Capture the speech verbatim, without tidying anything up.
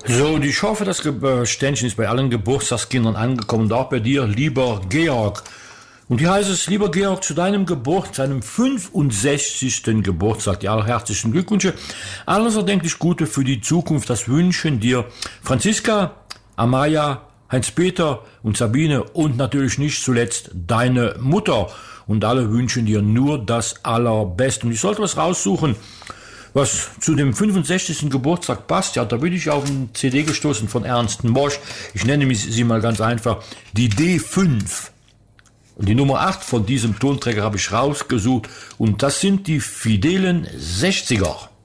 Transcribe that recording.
So, und ich hoffe, das Ge- Ständchen ist bei allen Geburtstagskindern angekommen und auch bei dir, lieber Georg. Und hier heißt es, lieber Georg, zu deinem Geburtstag, seinem fünfundsechzigsten Geburtstag, die allerherzlichsten Glückwünsche. Alles erdenklich Gute für die Zukunft, das wünschen dir Franziska, Amaya, Heinz-Peter und Sabine und natürlich nicht zuletzt deine Mutter. Und alle wünschen dir nur das Allerbeste. Und ich sollte was raussuchen, was zu dem fünfundsechzigsten Geburtstag passt. Ja, da bin ich auf eine C D gestoßen von Ernst Mosch. Ich nenne sie mal ganz einfach die D fünf. Und die Nummer acht von diesem Tonträger habe ich rausgesucht. Und das sind die fidelen sechziger.